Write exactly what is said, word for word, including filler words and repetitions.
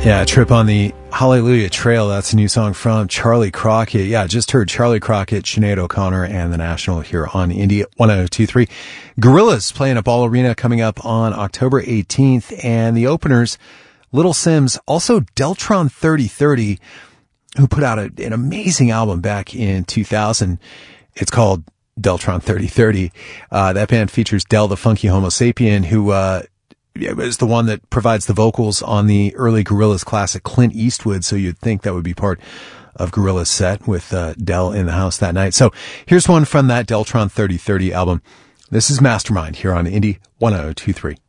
Yeah, Trip on the Hallelujah Trail. That's a new song from Charlie Crockett. Yeah, just heard Charlie Crockett, Sinead O'Connor, and The National here on Indie one oh two point three. Gorillaz playing at Ball Arena coming up on October eighteenth. And the openers, Little Sims, also Deltron thirty thirty, who put out a, an amazing album back in two thousand. It's called Deltron thirty thirty. Uh, that band features Del the Funky Homo Sapien, who, uh, it was the one that provides the vocals on the early Gorillaz classic Clint Eastwood, so you'd think that would be part of Gorillaz' set with uh, Del in the house that night. So here's one from that Deltron thirty thirty album. This is Mastermind here on Indie one oh two point three.